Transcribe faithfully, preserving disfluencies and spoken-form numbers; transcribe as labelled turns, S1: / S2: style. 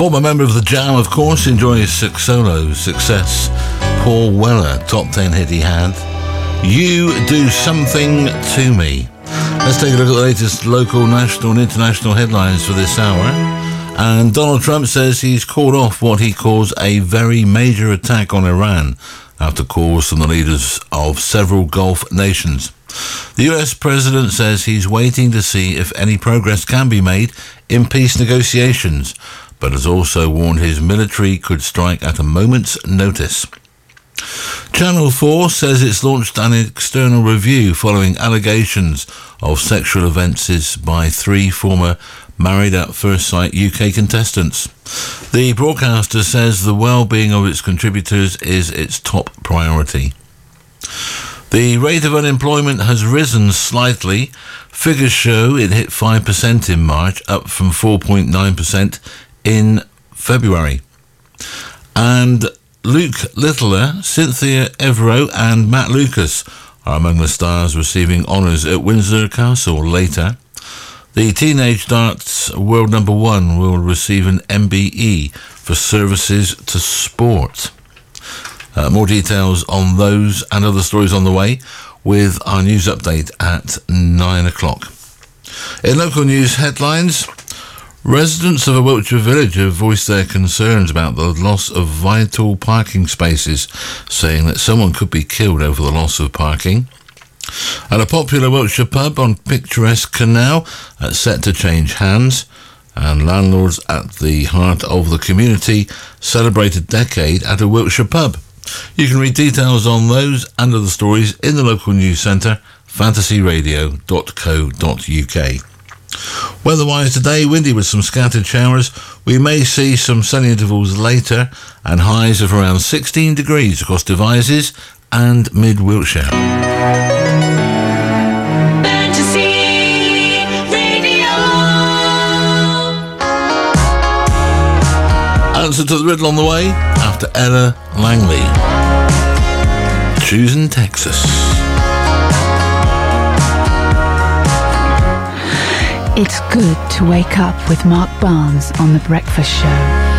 S1: Former member of the Jam, of course, enjoys six solo success. Paul Weller, top ten hit he had. You Do Something To Me. Let's take a look at the latest local, national and international headlines for this hour. And Donald Trump says he's called off what he calls a very major attack on Iran after calls from the leaders of several Gulf nations. The U S president says he's waiting to see if any progress can be made in peace negotiations, but has also warned his military could strike at a moment's notice. Channel four says it's launched an external review following allegations of sexual offences by three former Married at First Sight U K contestants. The broadcaster says the well-being of its contributors is its top priority. The rate of unemployment has risen slightly. Figures show it hit five percent in March, up from four point nine percent in February. And Luke Littler, Cynthia Evero and Matt Lucas are among the stars receiving honours at Windsor Castle later. The teenage darts world number one will receive an M B E for services to sport. Uh, more details on those and other stories on the way with our news update at nine o'clock. In local news headlines, residents of a Wiltshire village have voiced their concerns about the loss of vital parking spaces, saying that someone could be killed over the loss of parking. And a popular Wiltshire pub on picturesque canal uh, set to change hands, and landlords at the heart of the community celebrate a decade at a Wiltshire pub. You can read details on those and other stories in the local news centre, fantasy radio dot co dot uk. Weather-wise today, windy with some scattered showers. We may see some sunny intervals later and highs of around sixteen degrees across Devizes and mid-Wiltshire.
S2: Fantasy Radio.
S1: Answer to the riddle on the way after Ella Langley. Choosing Texas.
S3: It's good to wake up with Mark Barnes on The Breakfast Show.